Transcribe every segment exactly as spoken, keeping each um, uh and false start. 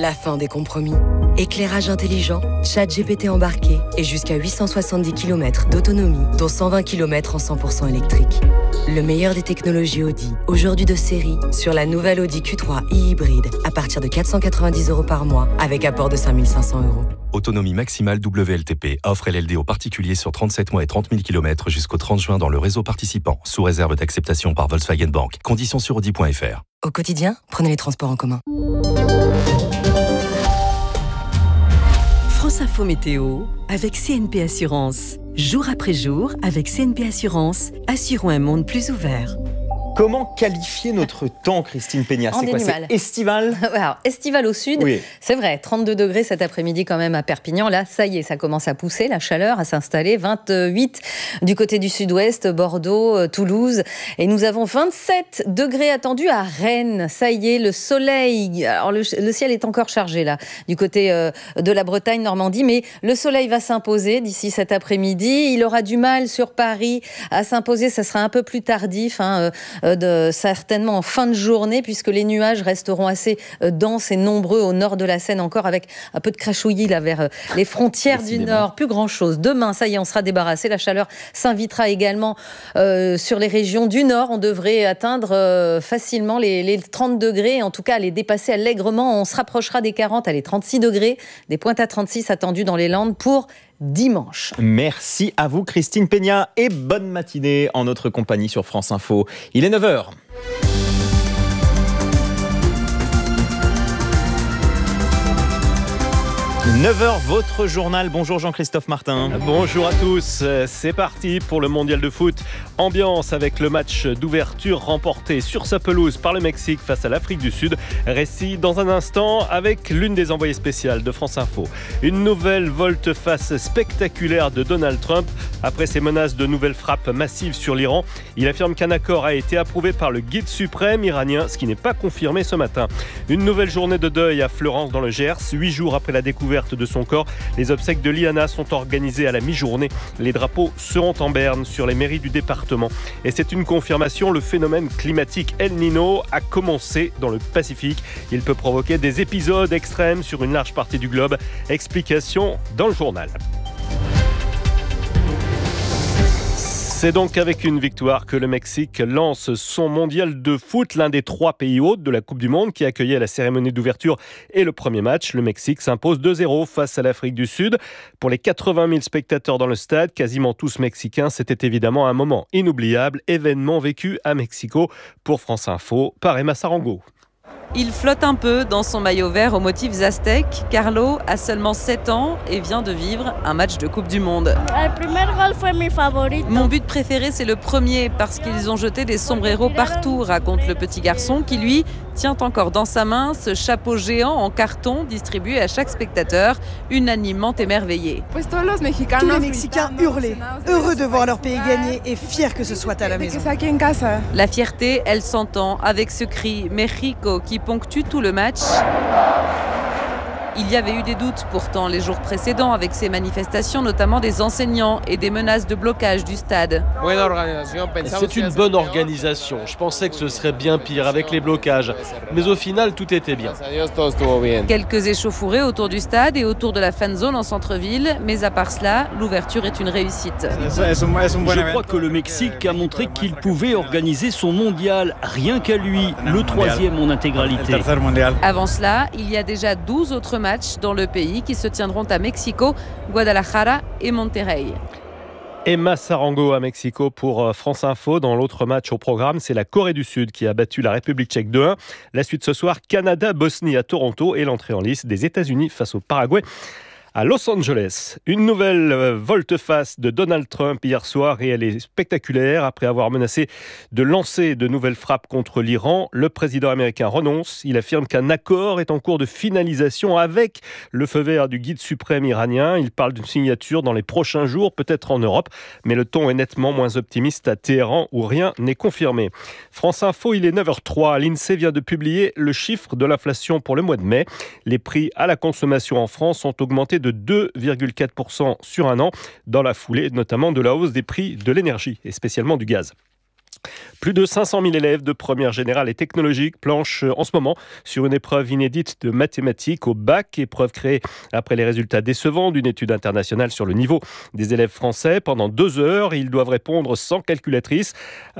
La fin des compromis. Éclairage intelligent, chat G P T embarqué et jusqu'à huit cent soixante-dix kilomètres d'autonomie, dont cent vingt kilomètres en cent pour cent électrique. Le meilleur des technologies Audi, aujourd'hui de série, sur la nouvelle Audi Q trois e-hybride, à partir de quatre cent quatre-vingt-dix euros par mois, avec apport de cinq mille cinq cents euros. Autonomie maximale W L T P. Offre L L D aux particuliers sur trente-sept mois et trente mille kilomètres jusqu'au trente juin dans le réseau participant, sous réserve d'acceptation par Volkswagen Bank. Conditions sur audi point f r. Au quotidien, prenez les transports en commun. France Info Météo avec C N P Assurance. Jour après jour, avec C N P Assurance, assurons un monde plus ouvert. Comment qualifier notre temps, Christine Peña ? C'est quoi ? C'est estival ? Alors, estival au sud, oui. C'est vrai, trente-deux degrés cet après-midi quand même à Perpignan. Là, ça y est, ça commence à pousser, la chaleur à s'installer. vingt-huit du côté du sud-ouest, Bordeaux, Toulouse. Et nous avons vingt-sept degrés attendus à Rennes. Ça y est, le soleil. Alors, le, le ciel est encore chargé là, du côté euh, de la Bretagne, Normandie. Mais le soleil va s'imposer d'ici cet après-midi. Il aura du mal sur Paris à s'imposer. Ça sera un peu plus tardif, hein, euh, De, certainement en fin de journée, puisque les nuages resteront assez denses et nombreux au nord de la Seine, encore avec un peu de crachouillis là vers les frontières du Nord. Plus grand-chose. Demain, ça y est, on sera débarrassé. La chaleur s'invitera également euh, sur les régions du Nord. On devrait atteindre euh, facilement les, les trente degrés, en tout cas les dépasser allègrement. On se rapprochera des quarante, allez, trente-six degrés. Des pointes à trente-six attendues dans les Landes pour dimanche. Merci à vous Christine Peña et bonne matinée en notre compagnie sur France Info. Il est neuf heures. neuf heures, votre journal. Bonjour Jean-Christophe Martin. Bonjour à tous. C'est parti pour le mondial de foot. Ambiance avec le match d'ouverture remporté sur sa pelouse par le Mexique face à l'Afrique du Sud. Récit dans un instant avec l'une des envoyées spéciales de France Info. Une nouvelle volte-face spectaculaire de Donald Trump. Après ses menaces de nouvelles frappes massives sur l'Iran, il affirme qu'un accord a été approuvé par le guide suprême iranien, ce qui n'est pas confirmé ce matin. Une nouvelle journée de deuil à Fleurance dans le Gers. Huit jours après la découverte de son corps, les obsèques de Liana sont organisées à la mi-journée. Les drapeaux seront en berne sur les mairies du département. Et c'est une confirmation, le phénomène climatique El Niño a commencé dans le Pacifique. Il peut provoquer des épisodes extrêmes sur une large partie du globe. Explication dans le journal. C'est donc avec une victoire que le Mexique lance son mondial de foot, l'un des trois pays hôtes de la Coupe du Monde qui accueillait la cérémonie d'ouverture et le premier match. Le Mexique s'impose deux zéro face à l'Afrique du Sud. Pour les quatre-vingt mille spectateurs dans le stade, quasiment tous mexicains, c'était évidemment un moment inoubliable, événement vécu à Mexico. Pour France Info, par Emma Sarango. Il flotte un peu dans son maillot vert aux motifs aztèques. Carlo a seulement sept ans et vient de vivre un match de Coupe du Monde. Mon but préféré, c'est le premier parce qu'ils ont jeté des sombreros partout, raconte le petit garçon qui, lui, tient encore dans sa main ce chapeau géant en carton distribué à chaque spectateur, unanimement émerveillé. Tous les Mexicains hurlaient, heureux de voir leur pays gagner et fiers que ce soit à la maison. La fierté, elle s'entend avec ce cri « México » qui ponctue tout le match. Il y avait eu des doutes pourtant les jours précédents avec ces manifestations, notamment des enseignants et des menaces de blocage du stade. C'est une bonne organisation. Je pensais que ce serait bien pire avec les blocages. Mais au final, tout était bien. Quelques échauffourées autour du stade et autour de la fan zone en centre-ville. Mais à part cela, l'ouverture est une réussite. Je crois que le Mexique a montré qu'il pouvait organiser son mondial, rien qu'à lui, le troisième en intégralité. Avant cela, il y a déjà douze autres matchs dans le pays qui se tiendront à Mexico, Guadalajara et Monterrey. Emma Sarango à Mexico pour France Info. Dans l'autre match au programme, c'est la Corée du Sud qui a battu la République tchèque deux un. La suite ce soir, Canada-Bosnie à Toronto et l'entrée en lice des États-Unis face au Paraguay à Los Angeles. Une nouvelle euh, volte-face de Donald Trump hier soir et elle est spectaculaire. Après avoir menacé de lancer de nouvelles frappes contre l'Iran, le président américain renonce. Il affirme qu'un accord est en cours de finalisation avec le feu vert du guide suprême iranien. Il parle d'une signature dans les prochains jours, peut-être en Europe, mais le ton est nettement moins optimiste à Téhéran où rien n'est confirmé. France Info, il est neuf heures trois. L'INSEE vient de publier le chiffre de l'inflation pour le mois de mai. Les prix à la consommation en France ont augmenté de deux virgule quatre pour cent sur un an, dans la foulée notamment de la hausse des prix de l'énergie et spécialement du gaz. Plus de cinq cent mille élèves de première générale et technologique planchent en ce moment sur une épreuve inédite de mathématiques au bac, épreuve créée après les résultats décevants d'une étude internationale sur le niveau des élèves français. Pendant deux heures, ils doivent répondre sans calculatrice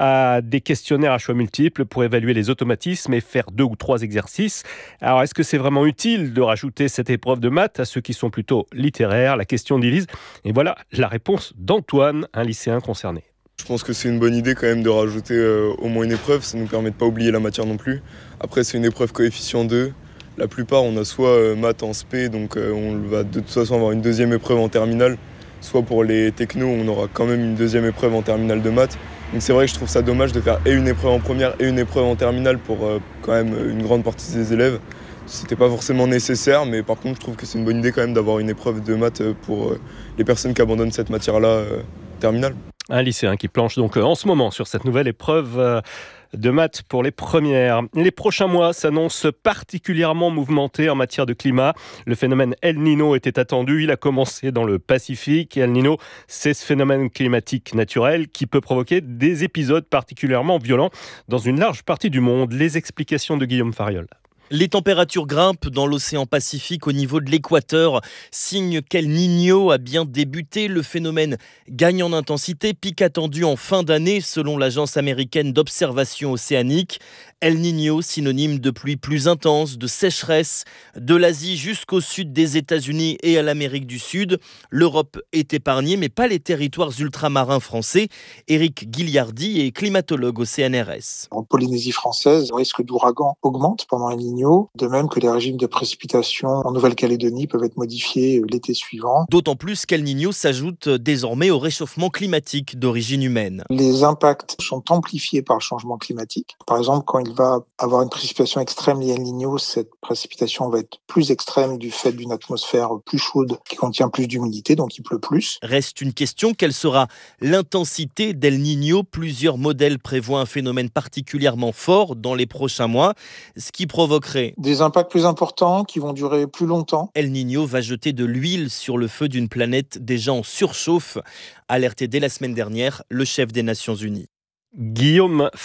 à des questionnaires à choix multiples pour évaluer les automatismes et faire deux ou trois exercices. Alors, est-ce que c'est vraiment utile de rajouter cette épreuve de maths à ceux qui sont plutôt littéraires? La question divise. Et voilà la réponse d'Antoine, un lycéen concerné. Je pense que c'est une bonne idée quand même de rajouter euh, au moins une épreuve, ça nous permet de ne pas oublier la matière non plus. Après c'est une épreuve coefficient deux, la plupart on a soit euh, maths en spé, donc euh, on va de toute façon avoir une deuxième épreuve en terminale, soit pour les technos on aura quand même une deuxième épreuve en terminale de maths. Donc c'est vrai que je trouve ça dommage de faire et une épreuve en première et une épreuve en terminale pour euh, quand même une grande partie des élèves. C'était pas forcément nécessaire, mais par contre je trouve que c'est une bonne idée quand même d'avoir une épreuve de maths pour euh, les personnes qui abandonnent cette matière-là euh, terminale. Un lycéen qui planche donc en ce moment sur cette nouvelle épreuve de maths pour les premières. Les prochains mois s'annoncent particulièrement mouvementés en matière de climat. Le phénomène El Niño était attendu. Il a commencé dans le Pacifique. El Niño, c'est ce phénomène climatique naturel qui peut provoquer des épisodes particulièrement violents dans une large partie du monde. Les explications de Guillaume Fariol. Les températures grimpent dans l'océan Pacifique au niveau de l'équateur, signe qu'El Niño a bien débuté. Le phénomène gagne en intensité, pic attendu en fin d'année selon l'agence américaine d'observation océanique. El Niño, synonyme de pluie plus intense, de sécheresse, de l'Asie jusqu'au sud des États-Unis et à l'Amérique du Sud. L'Europe est épargnée, mais pas les territoires ultramarins français. Éric Guilliardi est climatologue au C N R S. En Polynésie française, le risque d'ouragan augmente pendant El Niño, de même que les régimes de précipitation en Nouvelle-Calédonie peuvent être modifiés l'été suivant. D'autant plus qu'El Niño s'ajoute désormais au réchauffement climatique d'origine humaine. Les impacts sont amplifiés par le changement climatique. Par exemple, quand il va avoir une précipitation extrême liée à El Niño, cette précipitation va être plus extrême du fait d'une atmosphère plus chaude qui contient plus d'humidité, donc il pleut plus. Reste une question, quelle sera l'intensité d'El Niño? Plusieurs modèles prévoient un phénomène particulièrement fort dans les prochains mois, ce qui provoquerait des impacts plus importants qui vont durer plus longtemps. El Niño va jeter de l'huile sur le feu d'une planète déjà en surchauffe, alerté dès la semaine dernière le chef des Nations Unies. Guillaume